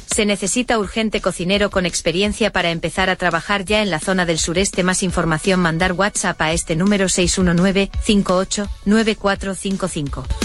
Se necesita urgente cocinero con experiencia para empezar a trabajar ya en la zona del sureste. Más información, mandar WhatsApp a este número 619 58 9455.